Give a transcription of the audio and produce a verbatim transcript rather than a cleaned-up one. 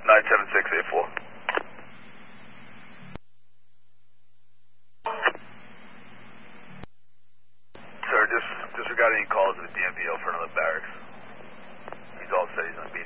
nine seven six eight four. Sir, just disregard any calls to the D M V O for another barracks. He's all set. He's going to be